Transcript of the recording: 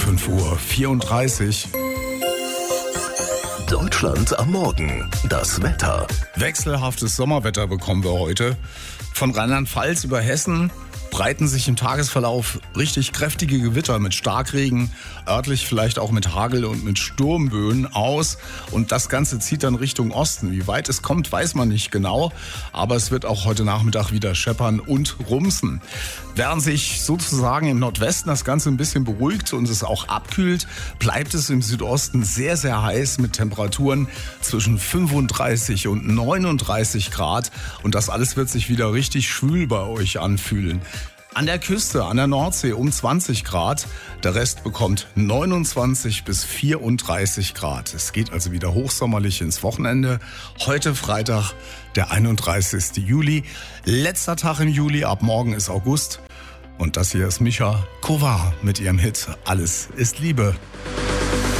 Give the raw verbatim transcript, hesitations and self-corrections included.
fünf Uhr vierunddreißig. Deutschland am Morgen. Das Wetter. Wechselhaftes Sommerwetter bekommen wir heute. Von Rheinland-Pfalz über Hessen breiten sich im Tagesverlauf richtig kräftige Gewitter mit Starkregen, örtlich vielleicht auch mit Hagel und mit Sturmböen aus. Und das Ganze zieht dann Richtung Osten. Wie weit es kommt, weiß man nicht genau. Aber es wird auch heute Nachmittag wieder scheppern und rumsen. Während sich sozusagen im Nordwesten das Ganze ein bisschen beruhigt und es auch abkühlt, bleibt es im Südosten sehr, sehr heiß mit Temperaturen zwischen fünfunddreißig und neununddreißig Grad. Und das alles wird sich wieder richtig schwül bei euch anfühlen. An der Küste, an der Nordsee um zwanzig Grad. Der Rest bekommt neunundzwanzig bis vierunddreißig Grad. Es geht also wieder hochsommerlich ins Wochenende. Heute Freitag, der einunddreißigsten Juli. Letzter Tag im Juli, ab morgen ist August. Und das hier ist Micha Kovar mit ihrem Hit Alles ist Liebe.